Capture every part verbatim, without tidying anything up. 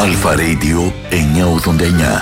Αλφα Radio εννιακόσια ογδόντα εννιά.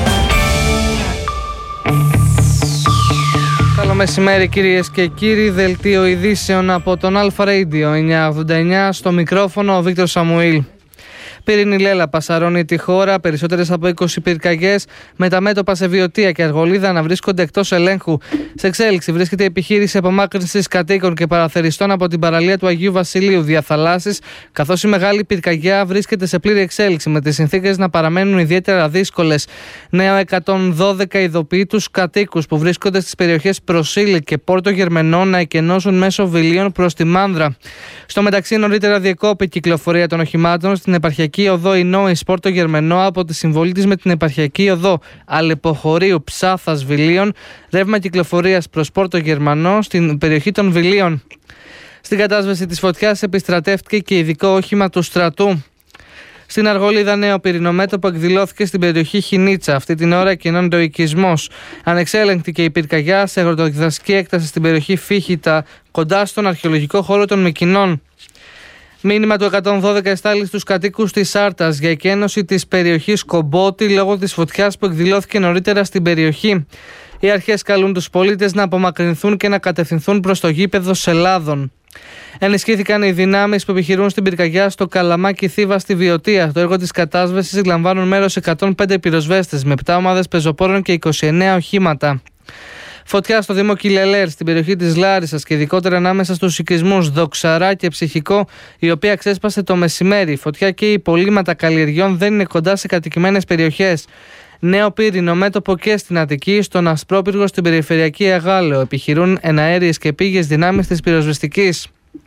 Καλό μεσημέρι κυρίες και κύριοι, δελτίο ειδήσεων από τον Αλφα Radio εννιακόσια ογδόντα εννιά, στο μικρόφωνο ο Βίκτορ Σαμουήλ. Πυρηνή Λέλα πασαρώνει τη χώρα, περισσότερες από είκοσι πυρκαγιές με τα μέτωπα σε Βιωτία και Αργολίδα να βρίσκονται εκτός ελέγχου. Σε εξέλιξη βρίσκεται η επιχείρηση απομάκρυνσης κατοίκων και παραθεριστών από την παραλία του Αγίου Βασιλείου διαθαλάσσης, καθώς η μεγάλη πυρκαγιά βρίσκεται σε πλήρη εξέλιξη με τις συνθήκες να παραμένουν ιδιαίτερα δύσκολες. Νέο εκατόν δώδεκα ειδοποιεί τους κατοίκους που βρίσκονται στις περιοχές Προσήλη και Πόρτο Γερμενό να εκενώσουν μέσω βιλίων προς τη Μάνδρα. Στο μεταξύ, νωρίτερα διεκόπη η κυκλοφορία των οχημάτων στην επαρχιακή οδό Ινόης Πόρτο Γερμενό από τη συμβολή της με την επαρχιακή οδό Αλεποχωρίου Ψάθας Βιλίων, ρεύμα κυκλοφορίας προς Πόρτο Γερμανό στην περιοχή των Βιλίων. Στην κατάσβεση της φωτιάς επιστρατεύτηκε και ειδικό όχημα του στρατού. Στην Αργολίδα, νέο πυρηνομέτωπο εκδηλώθηκε στην περιοχή Χινίτσα. Αυτή την ώρα κενώνεται ο οικισμός. Ανεξέλεγκτη και η πυρκαγιά σε αγροτοδασική έκταση στην περιοχή Φύχητα, κοντά στον αρχαιολογικό χώρο των Μεκκινών. Μήνυμα του εκατόν δώδεκα εστάλει στους κατοίκους της Άρτας για εκένωση της περιοχής Κομπότη λόγω της φωτιάς που εκδηλώθηκε νωρίτερα στην περιοχή. Οι αρχές καλούν τους πολίτες να απομακρυνθούν και να κατευθυνθούν προς το γήπεδο Σελάδων. Ενισχύθηκαν οι δυνάμεις που επιχειρούν στην πυρκαγιά στο Καλαμάκι Θήβα στη Βιωτία. Το έργο της κατάσβεσης λαμβάνουν μέρος εκατόν πέντε πυροσβέστες με επτά ομάδες πεζοπόρων και είκοσι εννέα οχήματα. Φωτιά στο Δήμο Κιλελέρ, στην περιοχή της Λάρισσας και ειδικότερα ανάμεσα στους οικισμούς Δοξαρά και Ψυχικό, η οποία ξέσπασε το μεσημέρι. Φωτιά και υπολείμματα καλλιεργιών δεν είναι κοντά σε κατοικημένες περιοχές. Νέο πύρινο μέτωπο και στην Αττική, στον Ασπρόπυργο στην περιφερειακή Αγάλαιο. Επιχειρούν εναέριες και πήγες δυνάμεις της πυροσβεστικής.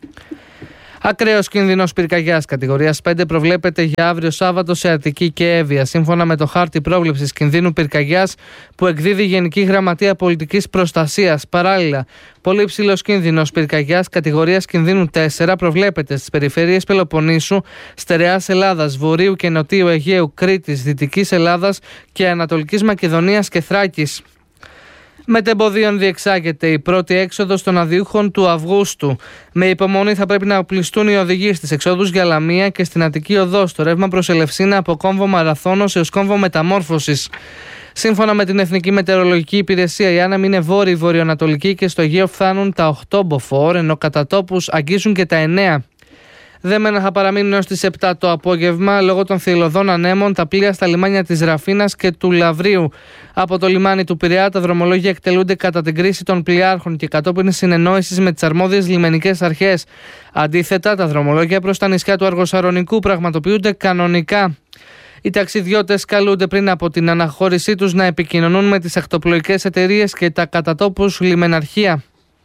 Ακραίος κίνδυνος πυρκαγιάς κατηγορίας πέντε προβλέπεται για αύριο Σάββατο σε Αττική και Εύβοια, σύμφωνα με το χάρτη πρόβλεψης κινδύνου πυρκαγιάς που εκδίδει η Γενική Γραμματεία Πολιτικής Προστασίας. Παράλληλα, πολύ υψηλός κίνδυνος πυρκαγιάς κατηγορίας κινδύνου τέσσερα προβλέπεται στις περιφέρειες Πελοποννήσου, Στερεάς Ελλάδας, Βορείου και Νοτίου Αιγαίου, Κρήτης, Δυτικής Ελλάδας και Ανατολικής Μακεδονίας και Θράκης. Μετεμποδίων διεξάγεται η πρώτη έξοδος των αδειούχων του Αυγούστου. Με υπομονή θα πρέπει να οπλιστούν οι οδηγοί στις εξόδους για Λαμία και στην Αττική Οδό, στο ρεύμα προς Ελευσίνα από κόμβο Μαραθώνος έως κόμβο Μεταμόρφωσης. Σύμφωνα με την Εθνική Μετεωρολογική Υπηρεσία, οι άνεμοι είναι βόρειοι, βορειοανατολικοί και στο Αιγαίο φτάνουν τα οκτώ μποφόρ, ενώ κατά τόπους αγγίζουν και τα εννέα. Δέμενα θα παραμείνουν έως τις επτά το απόγευμα λόγω των θηελωδών ανέμων τα πλοία στα λιμάνια της Ραφίνας και του Λαβρίου. Από το λιμάνι του Πειραιά τα δρομολόγια εκτελούνται κατά την κρίση των πλοιάρχων και κατόπιν συνεννόησης με τις αρμόδιες λιμενικές αρχές. Αντίθετα, τα δρομολόγια προς τα νησιά του Αργοσαρονικού πραγματοποιούνται κανονικά. Οι ταξιδιώτες καλούνται πριν από την αναχώρησή τους να επικοινωνούν με τις ακτοπλοϊκές εταιρείες και τα κατατόπους λιμεναρχεία.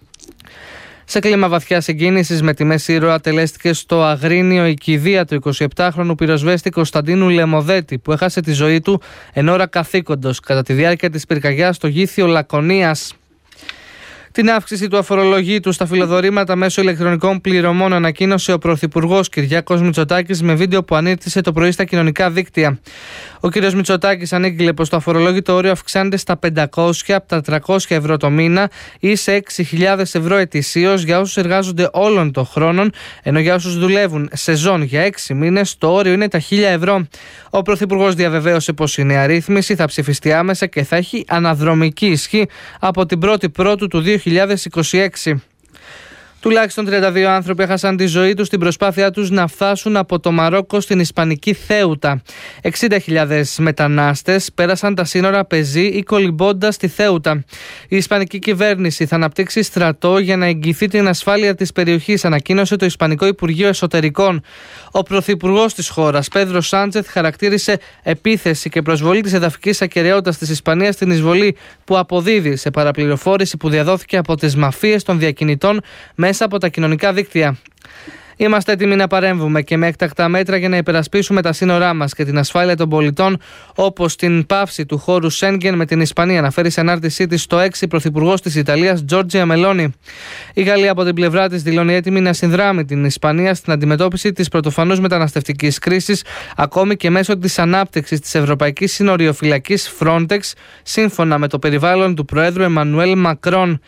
Σε κλίμα βαθιά συγκίνησης με τη μέση ήρωα τελέστηκε στο Αγρίνιο η κηδεία του εικοσιεπτάχρονου πυροσβέστη Κωνσταντίνου Λεμοδέτη, που έχασε τη ζωή του εν ώρα καθήκοντος κατά τη διάρκεια της πυρκαγιάς στο Γήθιο Λακωνίας. Την αύξηση του αφορολογήτου στα φιλοδορήματα μέσω ηλεκτρονικών πληρωμών ανακοίνωσε ο Πρωθυπουργός Κυριάκος Μητσοτάκης με βίντεο που ανήρτησε το πρωί στα κοινωνικά δίκτυα. Ο κ. Μητσοτάκης ανήγγειλε πως το αφορολόγητο όριο αυξάνεται στα πεντακόσια από τα τριακόσια ευρώ το μήνα ή σε έξι χιλιάδες ευρώ ετησίως για όσους εργάζονται όλων των χρόνων, ενώ για όσους δουλεύουν σεζόν για έξι μήνες το όριο είναι τα χίλια ευρώ. Ο Πρωθυπουργός διαβεβαίωσε πως η νέα ρύθμιση θα ψηφιστεί άμεσα και θα έχει αναδρομική ισχύ από την πρώτη Πρώτου του δύο χιλιάδες είκοσι έξι. Τουλάχιστον τριάντα δύο άνθρωποι έχασαν τη ζωή τους στην προσπάθειά τους να φτάσουν από το Μαρόκο στην Ισπανική Θέουτα. εξήντα χιλιάδες μετανάστες πέρασαν τα σύνορα πεζή ή κολυμπώντας στη Θέουτα. Η Ισπανική κυβέρνηση θα αναπτύξει στρατό για να εγγυηθεί την ασφάλεια της περιοχής, ανακοίνωσε το Ισπανικό Υπουργείο Εσωτερικών. Ο πρωθυπουργός της χώρας, Πέδρο Σάντσεθ, χαρακτήρισε επίθεση και προσβολή της εδαφικής ακεραιότητας της Ισπανίας στην εισβολή που αποδίδει σε παραπληροφόρηση που διαδόθηκε από τις μαφίες των διακινητών μέσα από τα κοινωνικά δίκτυα. Είμαστε έτοιμοι να παρέμβουμε και με έκτακτα μέτρα για να υπερασπίσουμε τα σύνορά μας και την ασφάλεια των πολιτών, όπως την πάυση του χώρου Σέγγεν με την Ισπανία, αναφέρει σε ανάρτησή της στο έξι πρωθυπουργός της Ιταλίας Τζόρτζια Μελόνι. Η Γαλλία από την πλευρά της δηλώνει έτοιμη να συνδράμει την Ισπανία στην αντιμετώπιση της πρωτοφανούς μεταναστευτικής κρίσης, ακόμη και μέσω της ανάπτυξης της Ευρωπαϊκής Συνοριοφυλακής Frontex, σύμφωνα με το περιβάλλον του Προέδρου Εμμανουέλ Μακρόν.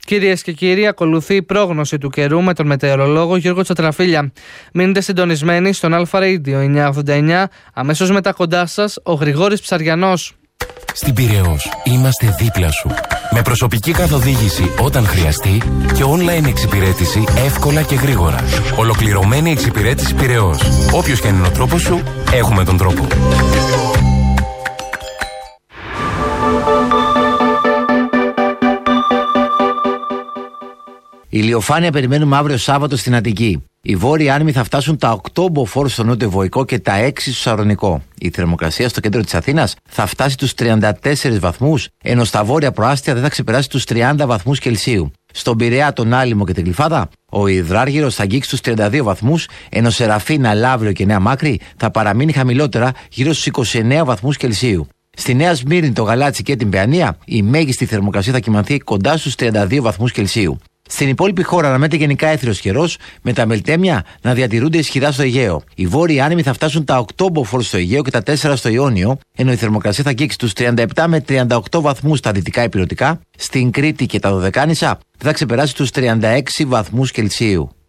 Κυρίες και κύριοι, ακολουθεί η πρόγνωση του καιρού με τον μετεωρολόγο Γιώργο Τσατραφίλια. Μείνετε συντονισμένοι στον Αλφα Radio εννιακόσια ογδόντα εννιά. Αμέσως μετά κοντά σας ο Γρηγόρης Ψαριανός. Στην Πειραιώς είμαστε δίπλα σου. Με προσωπική καθοδήγηση όταν χρειαστεί και online εξυπηρέτηση εύκολα και γρήγορα. Ολοκληρωμένη εξυπηρέτηση Πειραιώς. Όποιος και αν είναι ο τρόπος σου, έχουμε τον τρόπο. Η ηλιοφάνεια περιμένουμε αύριο Σάββατο στην Αττική. Οι βόρειοι άνεμοι θα φτάσουν τα οκτώ μποφόρ στο νότιο Βοϊκό και τα έξι στο Σαρονικό. Η θερμοκρασία στο κέντρο της Αθήνας θα φτάσει τους τριάντα τέσσερις βαθμούς, ενώ στα βόρεια προάστια δεν θα ξεπεράσει τους τριάντα βαθμούς Κελσίου. Στον Πειραιά, τον Άλυμο και την Γλυφάδα, ο υδράργυρος θα αγγίξει τους τριάντα δύο βαθμούς, ενώ σε Ραφίνα, Λαύριο και Νέα Μάκρη θα παραμείνει χαμηλότερα γύρω στους είκοσι εννέα βαθμούς Κελσίου. Στη Νέα Σμύρνη, το Γαλάτσι και την Παιανία, η μέγιστη θερμοκρασία θα κυμανθεί κοντά στους τριάντα δύο βαθμούς Κελσίου. Στην υπόλοιπη χώρα αναμένεται γενικά έθριος καιρός, με τα μελτέμια να διατηρούνται ισχυρά στο Αιγαίο. Οι βόρειοι άνεμοι θα φτάσουν τα οκτώ μποφόρ στο Αιγαίο και τα τέσσερα στο Ιόνιο, ενώ η θερμοκρασία θα αγγίξει τους τριάντα επτά με τριάντα οκτώ βαθμούς στα δυτικά ηπειρωτικά. Στην Κρήτη και τα Δωδεκάνησα θα ξεπεράσει τους τριάντα έξι βαθμούς Κελσίου.